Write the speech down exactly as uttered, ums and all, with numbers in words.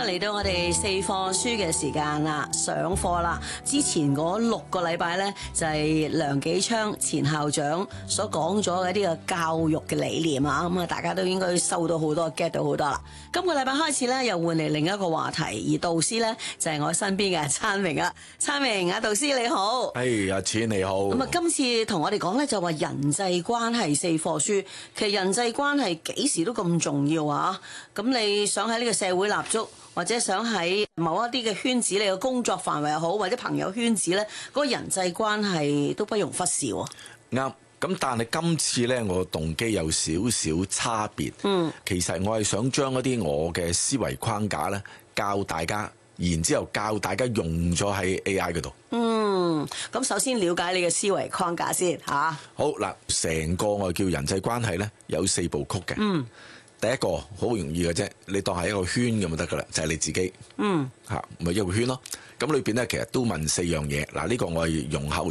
啦，嚟到我哋四課書嘅時間啦，上課啦。之前嗰六個禮拜呢，就係梁紀昌前校長所講咗嘅呢個教育嘅理念啊，咁啊，大家都應該收到好多 get 到好多啦。今個禮拜開始呢，又換嚟另一個話題，而導師呢，就係我身邊嘅燦明啊，燦明啊，導師你好。 係阿錢你好。 咁啊，今次同我哋講呢，就話人際關係四課書，其實人際關係幾時都咁重要啊。咁你想喺呢個社會立足，或者想喺某一啲嘅圈子，你嘅工作範圍又好，或者朋友圈子呢，嗰個人際關係都不容忽視喎。 啱。咁但係今次呢，我動機有少少差別。嗯，其實我係想將一啲我嘅思維框架呢，教大家，然之後教大家用咗喺 A I 嗰度。 嗯，咁首先了解你嘅思維框架先嚇。 好嗱，成個我叫人際關係呢，有四部曲嘅。嗯。第一個好容易嘅啫，你當係一個圈咁就得噶啦，就係、是、你自己。嗯，嚇，咪一個圈咯。咁裏邊咧，其實都問四樣嘢。嗱，呢個我係容後